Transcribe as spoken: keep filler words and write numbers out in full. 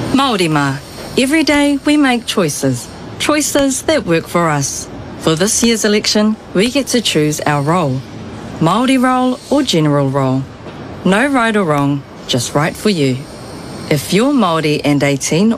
Māori mā. Every day we make choices. Choices that work for us. For this year's election, we get to choose our role. Māori role or general role. No right or wrong, just right for you. If you're Māori and eighteen